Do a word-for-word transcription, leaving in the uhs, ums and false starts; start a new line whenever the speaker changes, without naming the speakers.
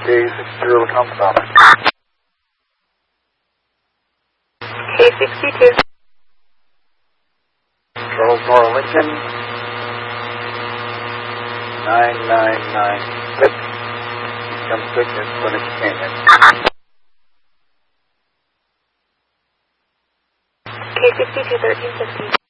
K sixty-two, Alcantara.
K sixty-two.
Charles Nora Lincoln. nine nine nine six. Come quick as clinic payment.
K sixty-two, thirteen fifty.